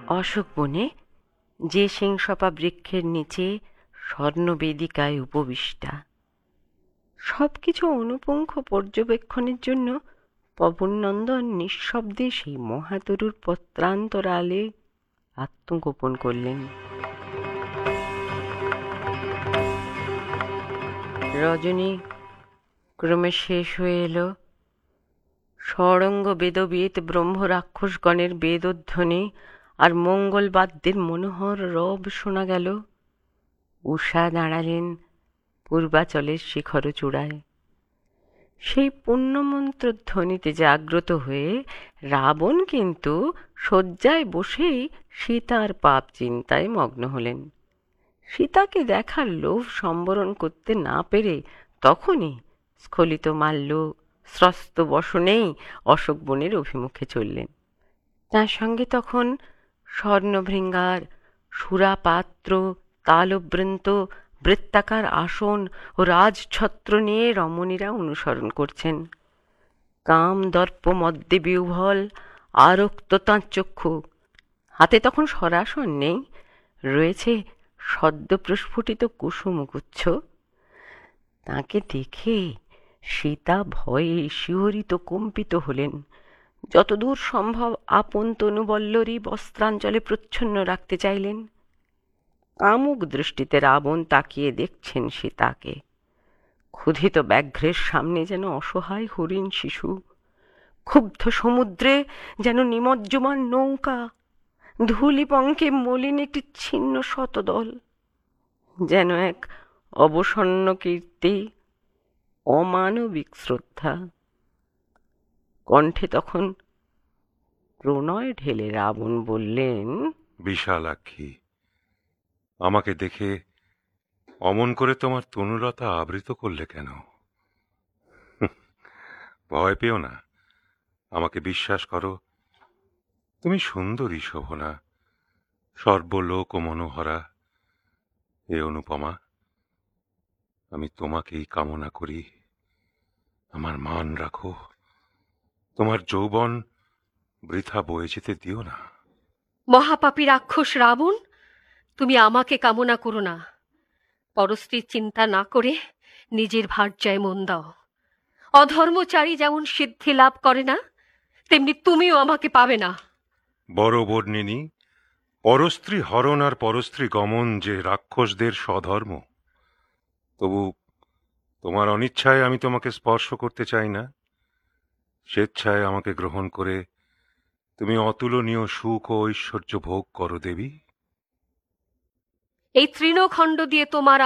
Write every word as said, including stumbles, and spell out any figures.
অশোক বনে যে সিংসপা বৃক্ষের নিচে স্বর্ণবেদিকায় উপবিষ্টা। সবকিছু অনুপুঙ্খ পর্যবেক্ষণের জন্য পবননন্দন নিঃশব্দে সেই মহাতরুর পত্রান্তরালে আত্মগোপন করলেন। রজনী ক্রমে শেষ হয়ে এলো। ষড়ঙ্গ বেদবিদ ব্রহ্ম রাক্ষসগণের বেদধ্বনি আর মঙ্গলবাদ্যের মনোহর রব শোনা গেল। উষা দাঁড়ালেন পূর্বাচলের শিখর চূড়ায়। সেই পুণ্যমন্ত্র ধ্বনিতে জাগ্রত হয়ে রাবণ কিন্তু শয্যায় বসেই সীতার পাপ চিন্তায় মগ্ন হলেন। সীতাকে দেখার লোভ সম্বরণ করতে না পেরে তখনই স্খলিত মাল্য স্রস্ত বসনেই অশোক বনের অভিমুখে চললেন। তার সঙ্গে তখন স্বর্ণভৃঙ্গার সুরাপাত্র তালবৃন্ত বৃত্তাকার আসন ও রাজছত্র নিয়ে রমণীরা অনুসরণ করছেন। কাম দর্প মদ্যে বিহ্বল আরক্ত তাঁর চক্ষু। হাতে তখন সরাসন নেই, রয়েছে সদ্য প্রস্ফুটিত কুসুমগুচ্ছ। তাকে দেখে সীতা ভয়ে শিহরিত কম্পিত হলেন। যতদূর সম্ভব আপন তনুবল্লরী বস্ত্রাঞ্চলে প্রচ্ছন্ন রাখতে চাইলেন। কামুক দৃষ্টিতে রাবণ তাকিয়ে দেখছেন সীতাকে। ক্ষুধিত ব্যাঘ্রের সামনে যেন অসহায় হরিণ শিশু, ক্ষুব্ধ সমুদ্রে যেন নিমজ্জমান নৌকা, ধূলিপঙ্কে মলিন একটি ছিন্ন শতদল, যেন এক অবসন্ন কীর্তি, অমানবিক শ্রদ্ধা। কণ্ঠে তখন প্রণয় ঢেলে রাবণ বললেন, বিশালাক্ষী, আমাকে দেখে অমন করে তোমার তনুলতা আবৃত করলে কেন? ভয় পেও না, আমাকে বিশ্বাস করো। তুমি সুন্দরী শোভনা, সর্বলোক ও মনোহরা। এ অনুপমা, আমি তোমাকেই কামনা করি। আমার মান রাখো, তোমার যৌবন বৃথা বয়ে যেতে দিও না। মহাপাপী রাক্ষস রাবণ, তুমি আমাকে কামনা করো না। পরস্ত্রীর চিন্তা না করে নিজের ভার্যায় মন দাও। অধর্মচারী যেমন সিদ্ধি লাভ করে না, তেমনি তুমিও আমাকে পাবে না। বড় বর্ণিনী, পরস্ত্রী হরণ আর পরস্ত্রী গমন যে রাক্ষসদের স্বধর্ম, তবু তোমার অনিচ্ছায় আমি তোমাকে স্পর্শ করতে চাই না। স্বেচ্ছায় আমাকে গ্রহণ করে তুমি অতুলনীয় সুখ ও ঐশ্বর্য ভোগ করো দেবী। এই তৃণখণ্ড দিয়ে তোমার